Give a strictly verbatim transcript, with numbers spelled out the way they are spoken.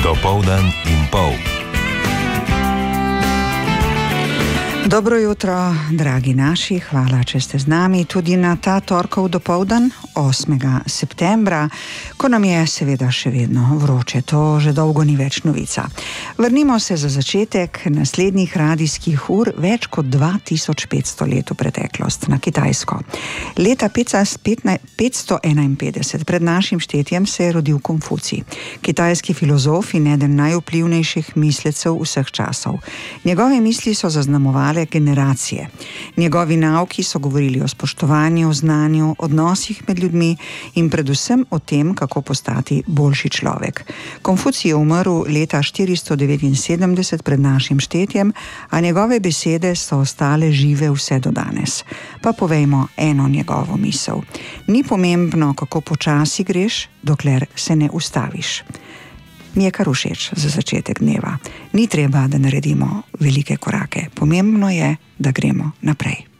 Dopoldan in pol. Dobro jutro, dragi naši, hvala, če ste z nami tudi na ta torkov dopoldan, osmega septembra, ko nam je seveda še vedno vroče, to že dolgo ni več novica. Vrnimo se za začetek naslednjih radijskih ur več kot dva tisoč petsto let v preteklost na Kitajsko. Leta petsto enainpetdeset pred našim štetjem se je rodil Konfucij, kitajski filozof in eden najvplivnejših mislecev vseh časov. Njegove misli so zaznamovali generacije. Njegovi nauki so govorili o spoštovanju, znanju, odnosih med ljudmi in predvsem o tem, kako postati boljši človek. Konfucij je umrl leta štiristo devetinsedemdeset pred našim štetjem, a njegove besede so ostale žive vse do danes. Pa povejmo eno njegovo misel. Ni pomembno, kako počasi greš, dokler se ne ustaviš. Mi je kar všeč za začetek dneva. Ni treba, da naredimo velike korake. Pomembno je, da gremo naprej.